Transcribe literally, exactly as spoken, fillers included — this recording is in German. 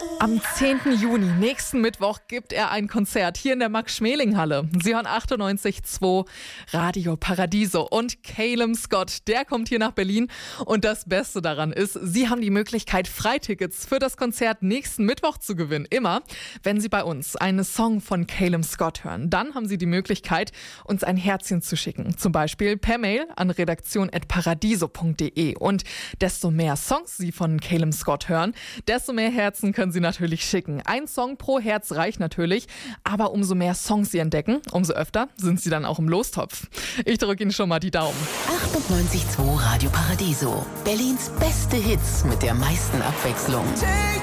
Am zehnten Juni, nächsten Mittwoch, gibt er ein Konzert hier in der Max-Schmeling-Halle. Sie hören achtundneunzig Komma zwei Radio Paradiso und Calum Scott, der kommt hier nach Berlin. Und das Beste daran ist, Sie haben die Möglichkeit, Freitickets für das Konzert nächsten Mittwoch zu gewinnen. Immer, wenn Sie bei uns einen Song von Calum Scott hören, dann haben Sie die Möglichkeit, uns ein Herzchen zu schicken. Zum Beispiel per Mail an redaktion at paradiso punkt de. Und desto mehr Songs Sie von Calum Scott hören, desto mehr Herzen können Sie natürlich schicken. Ein Song pro Herz reicht natürlich, aber umso mehr Songs Sie entdecken, umso öfter sind Sie dann auch im Lostopf. Ich drücke Ihnen schon mal die Daumen. achtundneunzig Komma zwei Radio Paradiso. Berlins beste Hits mit der meisten Abwechslung.